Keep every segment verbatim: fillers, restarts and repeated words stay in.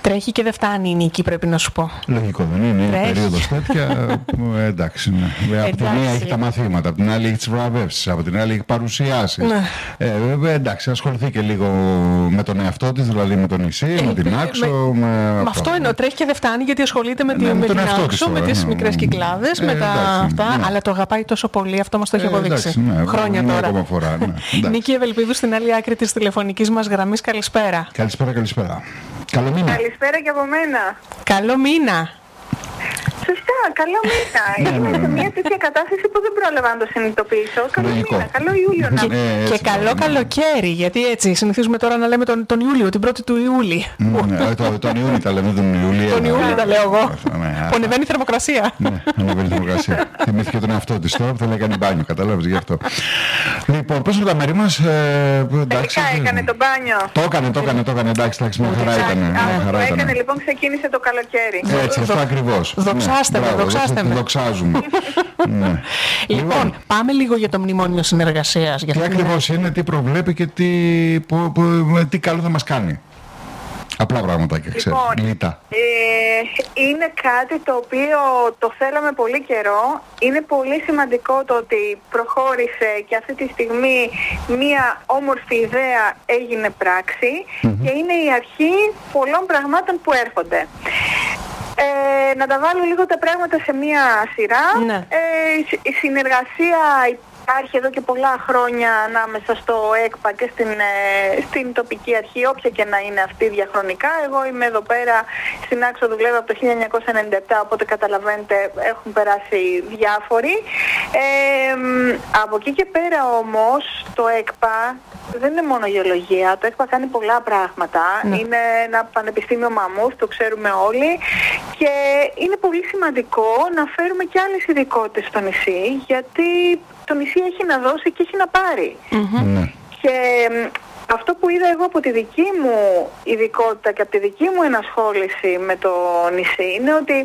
Τρέχει και δεν φτάνει η νίκη, πρέπει να σου πω. Λογικό δεν είναι, είναι περίοδος τέτοια. Εντάξει, ναι. Από τη μία έχει τα μαθήματα, από την άλλη έχει τις βραβεύσεις, από την άλλη έχει παρουσιάσεις. Ναι. Ε, βέβαια, εντάξει, ασχοληθεί και λίγο με τον εαυτό της, δηλαδή με το νησί, ε, με την Άξο. Με, με, με αυτό εννοώ, τρέχει και δεν φτάνει γιατί ασχολείται με, ναι, με, με την Άξο, με τις ναι, μικρές κυκλάδες, ε, με τα εντάξει, αυτά. Ναι. Αλλά το αγαπάει τόσο πολύ, αυτό μας το έχει ε, αποδείξει. Εντάξει, ναι, χρόνια ναι, τώρα. Φορά, ναι. Νίκη Ευελπίδου στην άλλη άκρη της τηλεφωνικής μας γραμμής, καλησπέρα. Καλησπέρα, καλησπέρα. Καλό μήνα. Καλησπέρα και από μένα. Καλό μήνα. Σωστά, καλό μήνα. Είμαι σε μια τέτοια κατάσταση που δεν πρόλαβα να το συνειδητοποιήσω. Καλό μήνα, καλό Ιούλιο να πούμε. Και, και καλό καλοκαίρι, γιατί έτσι συνηθίζουμε τώρα να λέμε τον, τον Ιούλιο, την πρώτη του Ιούλη. Ναι, το, τον Ιούλιο τα λέμε, τον Ιούλιο. Τον Ιούλιο τα λέω εγώ. Που ανεβαίνει η θερμοκρασία. Ναι, ανεβαίνει η θερμοκρασία. Θυμήθηκε τον εαυτό της τώρα που θέλει να κάνει μπάνιο, κατάλαβες γι' αυτό. Λοιπόν, πες από τα μέρη μας. Τελικά έκανε το μπάνιο. Το έκανε, το έκανε, το έκανε. Εντάξει, εντάξει, μια χαρά ήταν. Το έκανε, λοιπόν, ξεκίνησε το καλοκαίρι. Έτσι, αυτό ακριβώς. Δοξάστε με, δοξάστε με. Δοξάζουμε. Ναι. Λοιπόν, πάμε λίγο για το μνημόνιο συνεργασίας. Τι ακριβώς είναι, τι προβλέπει και τι, που, που, τι καλό θα μας κάνει. Απλά πραγματάκια, ξέρω. Λοιπόν, ε, είναι κάτι το οποίο το θέλαμε πολύ καιρό. Είναι πολύ σημαντικό το ότι προχώρησε και αυτή τη στιγμή μία όμορφη ιδέα έγινε πράξη mm-hmm. και είναι η αρχή πολλών πραγμάτων που έρχονται. Ε, να τα βάλω λίγο τα πράγματα σε μία σειρά. Ναι. Ε, η συνεργασία υπάρχει εδώ και πολλά χρόνια ανάμεσα στο ΕΚΠΑ και στην, ε, στην τοπική αρχή, όποια και να είναι αυτή διαχρονικά. Εγώ είμαι εδώ πέρα στην Άξο, δουλεύω από το χίλια εννιακόσια ενενήντα επτά, οπότε καταλαβαίνετε έχουν περάσει διάφοροι. Ε, από εκεί και πέρα όμως το ΕΚΠΑ δεν είναι μόνο γεωλογία, το ΕΚΠΑ κάνει πολλά πράγματα. Ναι. Είναι ένα πανεπιστήμιο μαμούθ, το ξέρουμε όλοι, και είναι πολύ σημαντικό να φέρουμε και άλλες ειδικότητες στο νησί, γιατί το νησί έχει να δώσει και έχει να πάρει. Mm-hmm. Και αυτό που είδα εγώ από τη δική μου ειδικότητα και από τη δική μου ενασχόληση με το νησί είναι ότι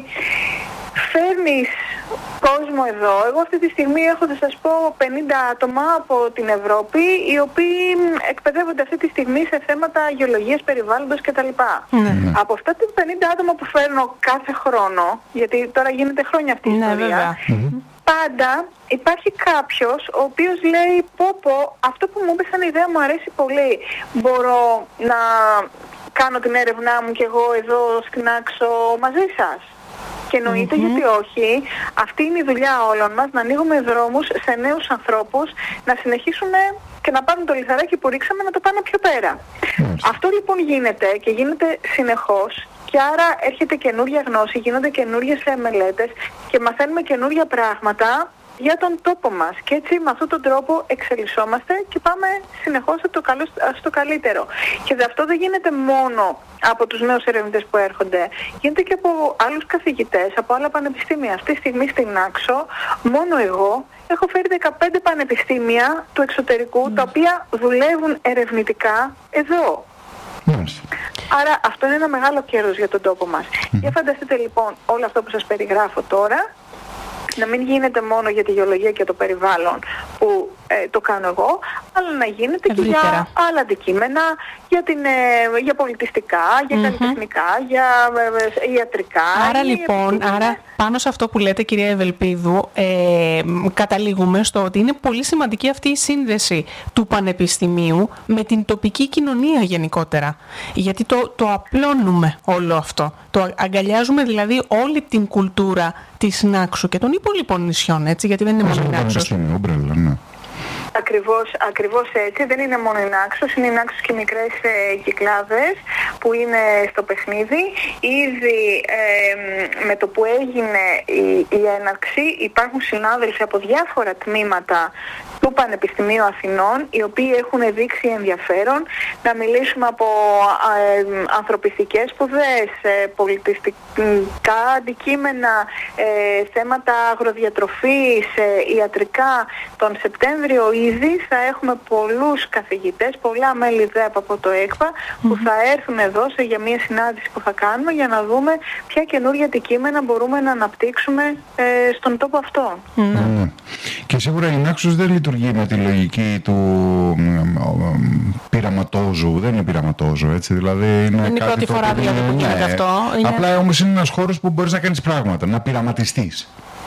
φέρνεις κόσμο εδώ. Εγώ αυτή τη στιγμή έχω, θα σας πω, πενήντα άτομα από την Ευρώπη, οι οποίοι εκπαιδεύονται αυτή τη στιγμή σε θέματα γεωλογίας, περιβάλλοντος κτλ. Mm. Από αυτά τα πενήντα άτομα που φέρνω κάθε χρόνο, γιατί τώρα γίνεται χρόνια αυτή η ναι, ιστορία, πάντα υπάρχει κάποιος ο οποίος λέει πω πω, αυτό που μου είπε σαν ιδέα μου αρέσει πολύ, μπορώ να κάνω την έρευνά μου κι εγώ εδώ στην Άξο μαζί σας? Και εννοείται mm-hmm. γιατί όχι, αυτή είναι η δουλειά όλων μας, να ανοίγουμε δρόμους σε νέους ανθρώπους να συνεχίσουν και να πάρουν το λιθαράκι που ρίξαμε να το πάνε πιο πέρα. Mm-hmm. Αυτό λοιπόν γίνεται και γίνεται συνεχώς, και άρα έρχεται καινούρια γνώση, γίνονται καινούριες μελέτες και μαθαίνουμε καινούρια πράγματα για τον τόπο μας. Και έτσι με αυτόν τον τρόπο εξελισσόμαστε και πάμε συνεχώς από το καλό στο καλύτερο. Και αυτό δεν γίνεται μόνο από τους νέους ερευνητές που έρχονται. Γίνεται και από άλλους καθηγητές, από άλλα πανεπιστήμια. Αυτή τη στιγμή στην Άξο, μόνο εγώ έχω φέρει δεκαπέντε πανεπιστήμια του εξωτερικού, mm. τα οποία δουλεύουν ερευνητικά εδώ. Mm. Άρα αυτό είναι ένα μεγάλο κέρδος για τον τόπο μας. Mm. Για φανταστείτε λοιπόν όλο αυτό που σας περιγράφω τώρα, να μην γίνεται μόνο για τη γεωλογία και το περιβάλλον που ε, το κάνω εγώ, αλλά να γίνεται ευρύτερα και για άλλα αντικείμενα, για, την, ε, για πολιτιστικά, για mm-hmm. καλλιτεχνικά, για ε, ιατρικά. Άρα λοιπόν, άρα πάνω σε αυτό που λέτε, κυρία Ευελπίδου, ε, καταλήγουμε στο ότι είναι πολύ σημαντική αυτή η σύνδεση του πανεπιστημίου με την τοπική κοινωνία γενικότερα. Γιατί το, το απλώνουμε όλο αυτό. Το αγκαλιάζουμε δηλαδή όλη την κουλτούρα της Νάξου και των υπόλοιπων νησιών, έτσι, γιατί δεν είναι μόνο η Νάξος. Ακριβώς, ακριβώς έτσι. Δεν είναι μόνο η Νάξος, είναι η Νάξος και οι μικρές ε, κυκλάδες που είναι στο παιχνίδι. Ήδη ε, με το που έγινε η, η έναρξη υπάρχουν συνάδελφοι από διάφορα τμήματα του Πανεπιστημίου Αθηνών, οι οποίοι έχουν δείξει ενδιαφέρον να μιλήσουμε από ε, ανθρωπιστικές σπουδές, ε, πολιτιστικά αντικείμενα, ε, θέματα αγροδιατροφής, ε, ιατρικά. Τον Σεπτέμβριο ήδη θα έχουμε πολλούς καθηγητές, πολλά μέλη ΔΕΠ από το ΕΚΠΑ που mm-hmm. θα έρθουν εδώ σε, για μια συνάντηση που θα κάνουμε για να δούμε ποια καινούργια αντικείμενα μπορούμε να αναπτύξουμε ε, στον τόπο αυτό. Mm. Mm. Και σίγουρα η Νάξος δεν λειτουργεί λειτουργεί με τη λογική του πειραματόζου. Δεν είναι πειραματόζου, έτσι. Δηλαδή είναι, είναι η πρώτη φορά δηλαδή που γίνεται ναι, αυτό. Είναι... Απλά όμως είναι ένας χώρος που μπορείς να κάνεις πράγματα, να πειραματιστείς.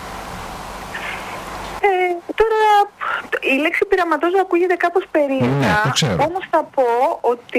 Ε, τώρα η λέξη πειραματόζω ακούγεται κάπως περίεργα, ναι, όμως θα πω ότι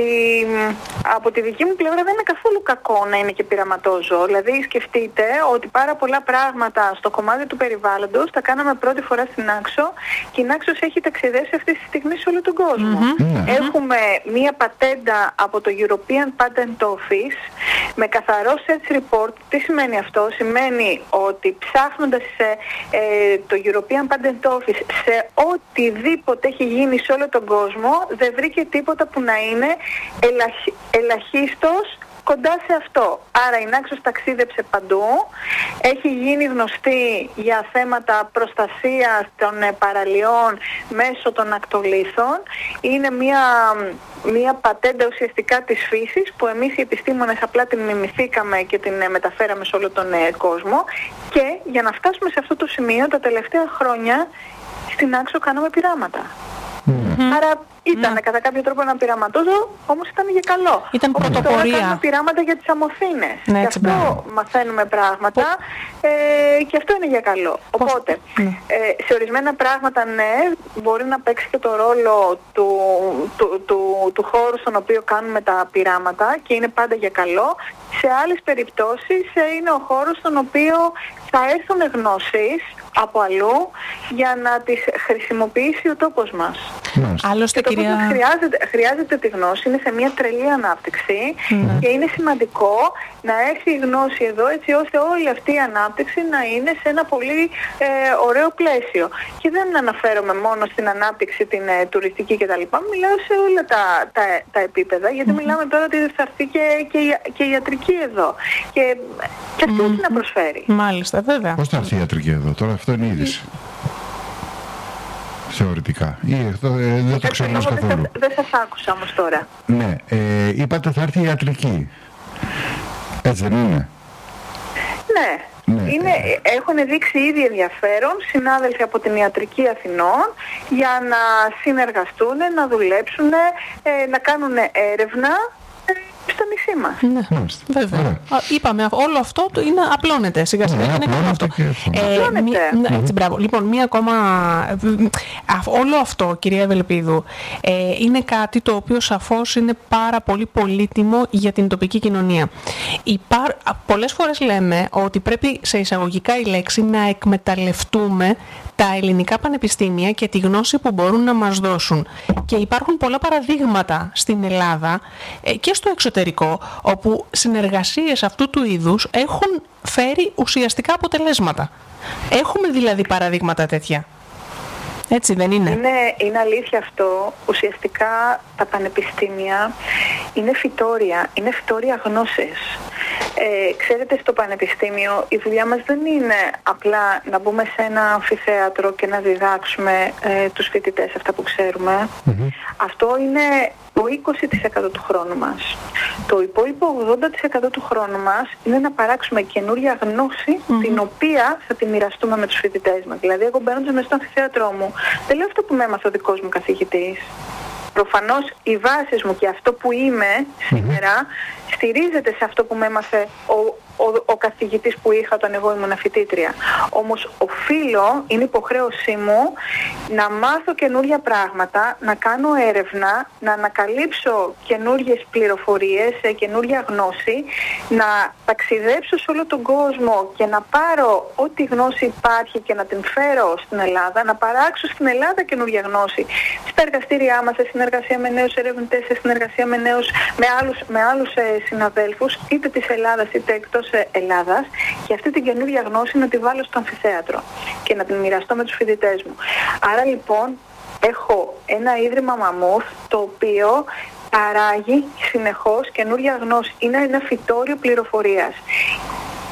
από τη δική μου πλευρά δεν είναι καθόλου κακό να είναι και πειραματόζω. Δηλαδή σκεφτείτε ότι πάρα πολλά πράγματα στο κομμάτι του περιβάλλοντος τα κάναμε πρώτη φορά στην Naxos και η Naxos έχει ταξιδέψει αυτή τη στιγμή σε όλο τον κόσμο. Mm-hmm. Έχουμε μία πατέντα από το European Patent Office με καθαρό search report. Τι σημαίνει αυτό? Σημαίνει ότι ψάχνοντας σε, ε, το European Patent Office σε οτιδήποτε έχει γίνει σε όλο τον κόσμο, δεν βρήκε τίποτα που να είναι ελαχ, ελαχίστος κοντά σε αυτό. Άρα η Naxos ταξίδεψε παντού, έχει γίνει γνωστή για θέματα προστασίας των παραλιών μέσω των ακτολίθων. Είναι μια, μια πατέντα ουσιαστικά της φύσης που εμείς οι επιστήμονες απλά την μιμηθήκαμε και την μεταφέραμε σε όλο τον κόσμο, και για να φτάσουμε σε αυτό το σημείο τα τελευταία χρόνια στην Naxos κάναμε πειράματα. Mm-hmm. Άρα ήταν mm. κατά κάποιο τρόπο ένα πειραματόζω, όμως ήταν για καλό. Ήταν πρωτοπορία. Τώρα κάνουμε πειράματα για τις αμοθήνες. Ναι, και αυτό μπράβο. Μαθαίνουμε πράγματα ε, και αυτό είναι για καλό. Οπότε, mm. ε, σε ορισμένα πράγματα ναι, μπορεί να παίξει και το ρόλο του, του, του, του, του χώρου στον οποίο κάνουμε τα πειράματα και είναι πάντα για καλό. Σε άλλες περιπτώσεις ε, είναι ο χώρος στον οποίο θα έρθουν γνώσεις από αλλού για να τις χρησιμοποιήσει ο τόπος μας. Mm. Άλλωστε, και το κυρία... τόπος χρειάζεται, χρειάζεται τη γνώση, είναι σε μια τρελή ανάπτυξη mm. και είναι σημαντικό να έρθει η γνώση εδώ έτσι ώστε όλη αυτή η ανάπτυξη να είναι σε ένα πολύ ε, ωραίο πλαίσιο. Και δεν αναφέρομαι μόνο στην ανάπτυξη την ε, τουριστική κτλ. Μιλάω σε όλα τα, τα, τα επίπεδα, γιατί mm. μιλάμε τώρα ότι θα έρθει και, και, και η ιατρική εδώ. Και, και αυτό mm. να προσφέρει. Μάλιστα, βέβαια. Πώς θα έρθει η ιατρική εδώ, τώρα αυτό είναι η είδηση. Θεωρητικά. Ή, αυτό, ε, δεν το ξέρω καθόλου. Δεν, δεν σας άκουσα όμως τώρα. Ναι, ε, είπατε θα έρθει η ιατρική. Έτσι δεν είναι? Ναι. Ναι. Είναι, έχουν δείξει ήδη ενδιαφέρον συνάδελφοι από την Ιατρική Αθηνών για να συνεργαστούν, να δουλέψουν, ε, να κάνουν έρευνα στο νησί μας. Ναι, βέβαια. Yeah. Είπαμε, όλο αυτό είναι, απλώνεται σιγά σιγά. Yeah, είναι καλό αυτό. Ε, μη, ναι, έτσι, μπράβο. Λοιπόν, μία ακόμα... Όλο αυτό, κυρία Ευελπίδου, ε, είναι κάτι το οποίο σαφώς είναι πάρα πολύ πολύτιμο για την τοπική κοινωνία. Υπάρ... Πολλές φορές λέμε ότι πρέπει σε εισαγωγικά η λέξη να εκμεταλλευτούμε τα ελληνικά πανεπιστήμια και τη γνώση που μπορούν να μας δώσουν. Και υπάρχουν πολλά παραδείγματα στην Ελλάδα και στο εξωτερικό, όπου συνεργασίες αυτού του είδους έχουν φέρει ουσιαστικά αποτελέσματα. Έχουμε δηλαδή παραδείγματα τέτοια. Έτσι δεν είναι? Είναι, είναι αλήθεια αυτό. Ουσιαστικά τα πανεπιστήμια είναι φυτόρια, είναι φυτόρια γνώσης. Ε, ξέρετε, στο πανεπιστήμιο η δουλειά μας δεν είναι απλά να μπούμε σε ένα αμφιθέατρο και να διδάξουμε ε, τους φοιτητές αυτά που ξέρουμε. Mm-hmm. Αυτό είναι το είκοσι τοις εκατό του χρόνου μας. Το υπόλοιπο ογδόντα τοις εκατό του χρόνου μας είναι να παράξουμε καινούρια γνώση, mm-hmm. την οποία θα τη μοιραστούμε με τους φοιτητές μας. Δηλαδή, εγώ μπαίνοντας μέσα στο αμφιθέατρό μου, δεν λέω αυτό που με έμαθε ο δικός μου καθηγητής. Προφανώς οι βάσεις μου και αυτό που είμαι σήμερα mm-hmm. στηρίζεται σε αυτό που με έμαθε ο, ο, ο καθηγητής που είχα όταν εγώ ήμουν φοιτήτρια. Όμως οφείλω, είναι υποχρέωσή μου να μάθω καινούρια πράγματα, να κάνω έρευνα, να ανακαλύψω καινούριες πληροφορίες, καινούρια γνώση, να ταξιδέψω σε όλο τον κόσμο και να πάρω ό,τι γνώση υπάρχει και να την φέρω στην Ελλάδα, να παράξω στην Ελλάδα καινούρια γνώση στα εργαστήριά μας, σε συνεργασία με νέους ερευνητές, σε συνεργασία με, νέους, με άλλους, με άλλους ε, συναδέλφους, είτε της Ελλάδας είτε εκτός ε, Ελλάδας, και αυτή την καινούρια γνώση να τη βάλω στο αμφιθέατρο και να την μοιραστώ με τους φοιτητές μου. Άρα λοιπόν έχω ένα ίδρυμα Μαμούθ το οποίο παράγει συνεχώς καινούρια γνώση. Είναι ένα φυτόριο πληροφορίας.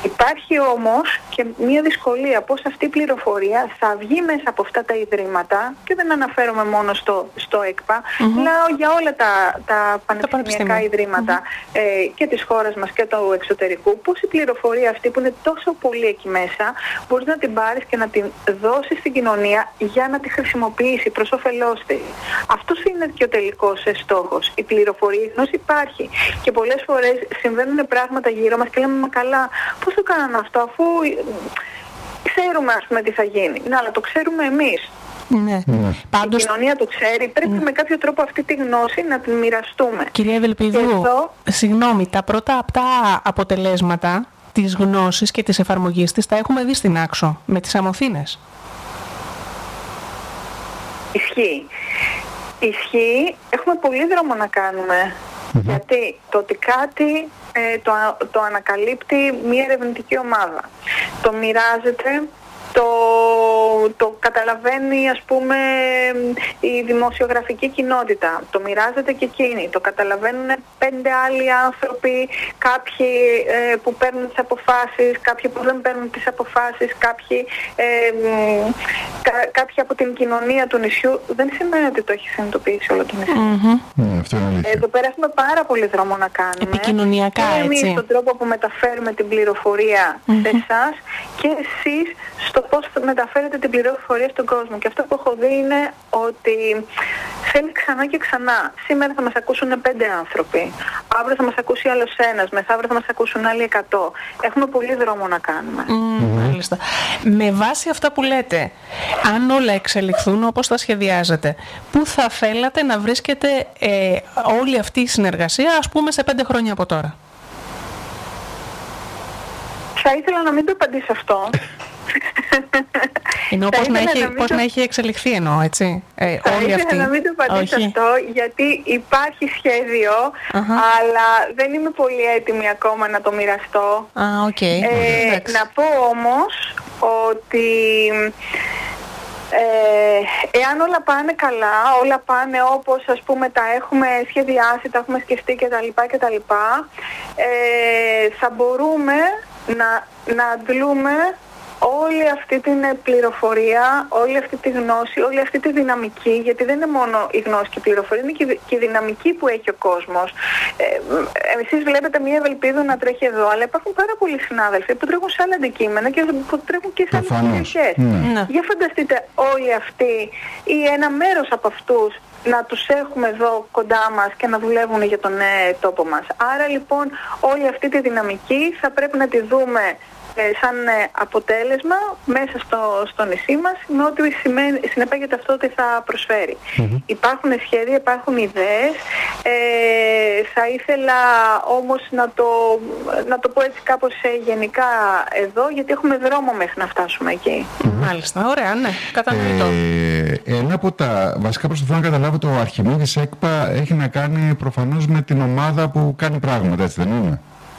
Υπάρχει όμως και μια δυσκολία πώς αυτή η πληροφορία θα βγει μέσα από αυτά τα ιδρύματα, και δεν αναφέρομαι μόνο στο, στο ΕΚΠΑ, mm-hmm. μιλάω για όλα τα, τα πανεπιστημιακά ιδρύματα mm-hmm. ε, και της χώρας μας και του εξωτερικού, πώς η πληροφορία αυτή που είναι τόσο πολύ εκεί μέσα μπορείς να την πάρεις και να την δώσεις στην κοινωνία για να τη χρησιμοποιήσει προς όφελός της. Αυτός είναι και ο τελικός στόχος. Η πληροφορία, η γνώση υπάρχει και πολλές φορές συμβαίνουν πράγματα γύρω μας και λέμε μα καλά, πώς το κάνανε αυτό αφού ξέρουμε ας πούμε τι θα γίνει. Ναι, αλλά το ξέρουμε εμείς. Ναι. Ναι. Πάντως... Η κοινωνία το ξέρει, πρέπει ναι. με κάποιο τρόπο αυτή τη γνώση να την μοιραστούμε. Κυρία Ευελπίδου, εδώ... συγγνώμη, τα πρώτα αυτά αποτελέσματα της γνώσης και της εφαρμογής της τα έχουμε δει στην Άξο με τις Αμοθήνες. Ισχύει. Ισχύει, έχουμε πολύ δρόμο να κάνουμε. Mm-hmm. Γιατί το ότι κάτι ε, το, το ανακαλύπτει μια ερευνητική ομάδα, το μοιράζεται, το, το καταλαβαίνει ας πούμε η δημοσιογραφική κοινότητα, το μοιράζεται και εκείνη, το καταλαβαίνουν πέντε άλλοι άνθρωποι, κάποιοι ε, που παίρνουν τις αποφάσεις, κάποιοι που δεν παίρνουν τις αποφάσεις, κάποιοι, ε, κα, κάποιοι από την κοινωνία του νησιού. Δεν σημαίνει ότι το έχει συνειδητοποιήσει όλο το νησί. Mm-hmm. Mm, αυτό είναι αλήθεια. Εδώ πέρα έχουμε πάρα πολύ δρόμο να κάνουμε. Επικοινωνιακά, και εμείς έτσι. στον τρόπο που μεταφέρουμε την πληροφορία mm-hmm. σε εσάς και εσείς στο πώς μεταφέρετε την πληροφορία στον κόσμο. Και αυτό που έχω δει είναι ότι θέλει ξανά και ξανά. Σήμερα θα μας ακούσουν πέντε άνθρωποι. Αύριο θα μας ακούσει άλλος ένας. Μεθαύριο θα μας ακούσουν άλλοι εκατό. Έχουμε πολύ δρόμο να κάνουμε. Mm, μάλιστα. Με βάση αυτά που λέτε, αν όλα εξελιχθούν όπως τα σχεδιάζετε, πού θα θέλατε να βρίσκεται ε, όλη αυτή η συνεργασία, ας πούμε, σε πέντε χρόνια από τώρα? Θα ήθελα να μην το απαντήσω αυτό. Εννοώ πώς να, έχει, να, πώς το... να έχει εξελιχθεί, εννοώ, έτσι. Ε, θα όλη ήθελα αυτή... να μην το απαντήσω Όχι. αυτό, γιατί υπάρχει σχέδιο, uh-huh. αλλά δεν είμαι πολύ έτοιμη ακόμα να το μοιραστώ. Ah, okay. ε, να πω όμως ότι ε, εάν όλα πάνε καλά, όλα πάνε όπως ας πούμε τα έχουμε σχεδιάσει, τα έχουμε σκεφτεί κτλ, κτλ, ε, θα μπορούμε να, να αντλούμε όλη αυτή την πληροφορία, όλη αυτή τη γνώση, όλη αυτή τη δυναμική, γιατί δεν είναι μόνο η γνώση και η πληροφορία, είναι και η δυναμική που έχει ο κόσμος. Ε, εσείς βλέπετε μια Ευελπίδου να τρέχει εδώ, αλλά υπάρχουν πάρα πολλοί συνάδελφοι που τρέχουν σε άλλα αντικείμενα και που τρέχουν και σε άλλες περιοχές. Mm. Για φανταστείτε όλοι αυτοί ή ένα μέρος από αυτούς να τους έχουμε εδώ κοντά μας και να δουλεύουν για τον ε, τόπο μας. Άρα λοιπόν όλη αυτή τη δυναμική θα πρέπει να τη δούμε σαν αποτέλεσμα μέσα στο, στο νησί μας, με ό,τι συνεπάγεται αυτό ότι θα προσφέρει. Mm-hmm. Υπάρχουν σχέδια, υπάρχουν ιδέες. Ε, θα ήθελα όμως να το, να το πω έτσι κάπως γενικά εδώ, γιατί έχουμε δρόμο μέχρι να φτάσουμε εκεί. Mm-hmm. Μάλιστα, ωραία, ναι, κατανοητό. Ε, ένα από τα βασικά προσπαθώ να καταλάβω, το Αρχιμίδης ΕΚΠΑ έχει να κάνει προφανώς με την ομάδα που κάνει πράγματα, έτσι δεν είναι?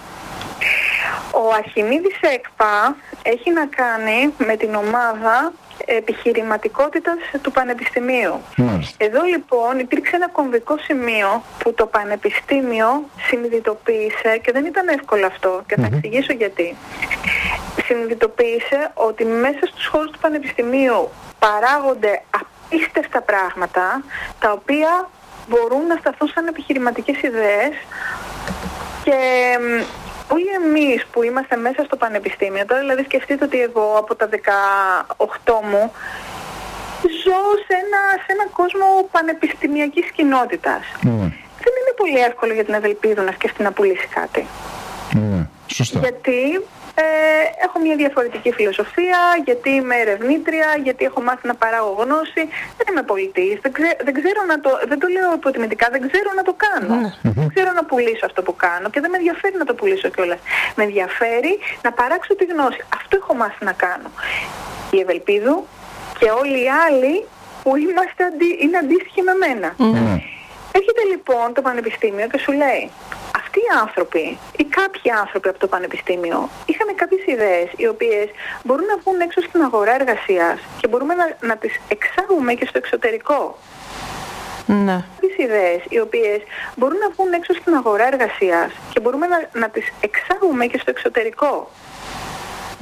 Ο Αρχιμίδης ΕΚΠΑ έχει να κάνει με την ομάδα επιχειρηματικότητας του Πανεπιστημίου. Μάλιστα. Εδώ λοιπόν υπήρξε ένα κομβικό σημείο που το Πανεπιστήμιο συνειδητοποίησε, και δεν ήταν εύκολο αυτό, και θα mm-hmm. εξηγήσω γιατί. Συνειδητοποίησε ότι μέσα στους χώρους του Πανεπιστημίου παράγονται απίστευτα πράγματα, τα οποία μπορούν να σταθούν σαν επιχειρηματικές ιδέες, και όλοι εμείς που είμαστε μέσα στο πανεπιστήμιο, τώρα δηλαδή σκεφτείτε ότι εγώ από τα δεκαοκτώ μου ζω σε ένα, σε ένα κόσμο πανεπιστημιακής κοινότητας. Mm. Δεν είναι πολύ εύκολο για την Ευελπίδου να σκεφτεί να πουλήσει κάτι. Mm. Σωστά. Γιατί ε, έχω μια διαφορετική φιλοσοφία, γιατί είμαι ερευνήτρια, γιατί έχω μάθει να παράγω γνώση. Δεν είμαι πολιτής, δεν, ξέ, δεν ξέρω να το, δεν το λέω υποτιμητικά, δεν ξέρω να το κάνω. Mm-hmm. Δεν ξέρω να πουλήσω αυτό που κάνω και δεν με ενδιαφέρει να το πουλήσω κιόλας. Με ενδιαφέρει να παράξω τη γνώση. Αυτό έχω μάθει να κάνω. Η Ευελπίδου και όλοι οι άλλοι που είμαστε αντι, είναι αντίστοιχοι με μένα. Mm-hmm. Έρχεται λοιπόν το Πανεπιστήμιο και σου λέει, αυτοί οι άνθρωποι ή κάποιοι άνθρωποι από το Πανεπιστήμιο είχαν κάποιες ιδέες οι οποίες μπορούν να βγουν έξω στην αγορά εργασίας και μπορούμε να, να τις εξάγουμε και στο εξωτερικό. Ναι. Κάποιες ιδέες οι οποίες μπορούν να βγουν έξω στην αγορά εργασίας και μπορούμε να, να τις εξάγουμε και στο εξωτερικό.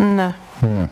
Ναι. Ναι.